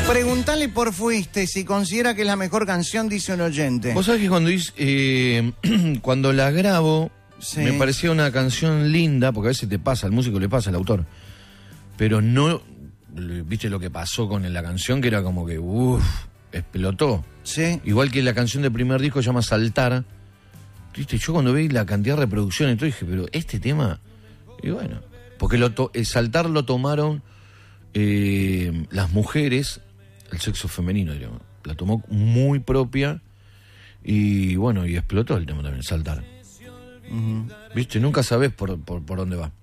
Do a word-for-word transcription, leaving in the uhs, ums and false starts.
Preguntale por Fuiste si considera que es la mejor canción, dice un oyente. Vos sabés que cuando, hice, eh, cuando la grabo, sí, me parecía una canción linda, porque a veces te pasa, al músico le pasa, al autor. Pero no, viste lo que pasó con la canción, que era como que, uff, explotó. Sí. Igual que la canción del primer disco se llama Saltar. Viste, yo cuando vi la cantidad de reproducciones, todo dije, pero este tema, y bueno, porque lo to- el Saltar lo tomaron eh, las mujeres, el sexo femenino, digamos. La tomó muy propia y bueno, y explotó el tema también, Saltar. Uh-huh. Viste, nunca sabés por, por, por dónde va.